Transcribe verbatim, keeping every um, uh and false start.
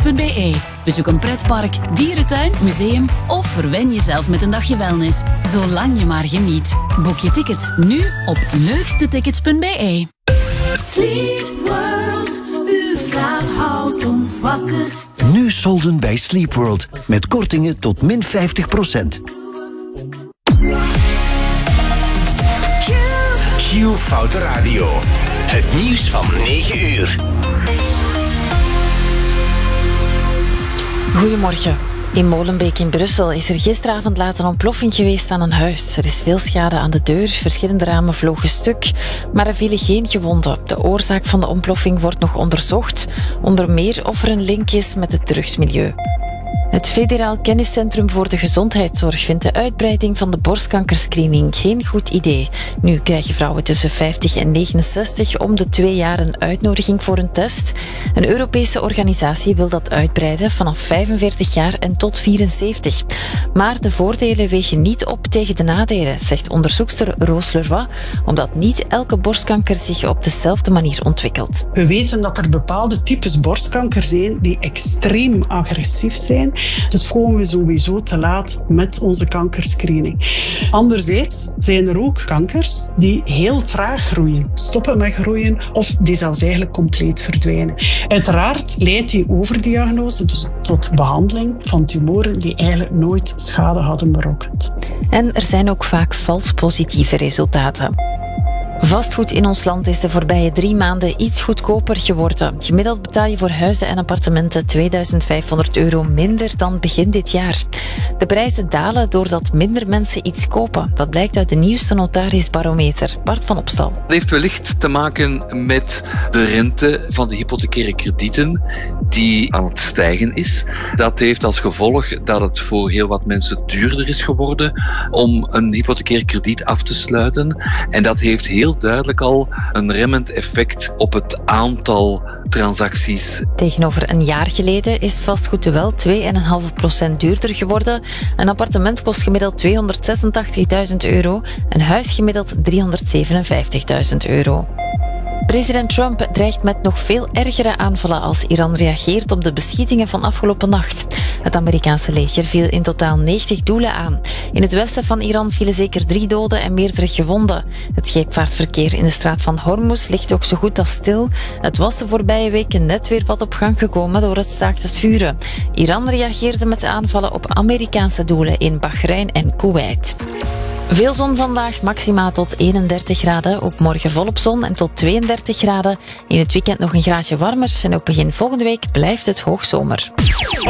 punt b e. Bezoek een pretpark, dierentuin, museum of verwen jezelf met een dagje wellness. Zolang je maar geniet. Boek je ticket nu op leukste tickets punt b e. Sleep World, uw slaap houdt ons wakker. Nu solden bij Sleep World. Met kortingen tot min vijftig procent. Q Foute Radio. Het nieuws van negen uur. Goedemorgen. In Molenbeek in Brussel is er gisteravond laat een ontploffing geweest aan een huis. Er is veel schade aan de deur, verschillende ramen vlogen stuk, maar er vielen geen gewonden. De oorzaak van de ontploffing wordt nog onderzocht, onder meer of er een link is met het drugsmilieu. Het Federaal Kenniscentrum voor de Gezondheidszorg vindt de uitbreiding van de borstkankerscreening geen goed idee. Nu krijgen vrouwen tussen vijftig en negenenzestig om de twee jaar een uitnodiging voor een test. Een Europese organisatie wil dat uitbreiden vanaf vijfenveertig jaar en tot vierenzeventig. Maar de voordelen wegen niet op tegen de nadelen, zegt onderzoekster Roos Leroy, omdat niet elke borstkanker zich op dezelfde manier ontwikkelt. We weten dat er bepaalde types borstkanker zijn die extreem agressief zijn. Dus komen we sowieso te laat met onze kankerscreening. Anderzijds zijn er ook kankers die heel traag groeien, stoppen met groeien of die zelfs eigenlijk compleet verdwijnen. Uiteraard leidt die overdiagnose dus tot behandeling van tumoren die eigenlijk nooit schade hadden berokkend. En er zijn ook vaak vals positieve resultaten. Vastgoed in ons land is de voorbije drie maanden iets goedkoper geworden. Gemiddeld betaal je voor huizen en appartementen tweeduizend vijfhonderd euro minder dan begin dit jaar. De prijzen dalen doordat minder mensen iets kopen. Dat blijkt uit de nieuwste notarisbarometer. Bart van Opstal. Dat heeft wellicht te maken met de rente van de hypothecaire kredieten die aan het stijgen is. Dat heeft als gevolg dat het voor heel wat mensen duurder is geworden om een hypothecair krediet af te sluiten. En dat heeft heel duidelijk al een remmend effect op het aantal transacties. Tegenover een jaar geleden is vastgoed wel twee komma vijf procent duurder geworden. Een appartement kost gemiddeld tweehonderdzesentachtigduizend euro, een huis gemiddeld driehonderdzevenenvijftigduizend euro. President Trump dreigt met nog veel ergere aanvallen als Iran reageert op de beschietingen van afgelopen nacht. Het Amerikaanse leger viel in totaal negentig doelen aan. In het westen van Iran vielen zeker drie doden en meerdere gewonden. Het scheepvaartverkeer in de straat van Hormuz ligt ook zo goed als stil. Het was de voorbije weken net weer wat op gang gekomen door het staakt het vuren. Iran reageerde met aanvallen op Amerikaanse doelen in Bahrein en Kuwait. Veel zon vandaag, maxima tot eenendertig graden. Ook morgen volop zon en tot tweeëndertig graden. In het weekend nog een graadje warmer en ook begin volgende week blijft het hoogzomer.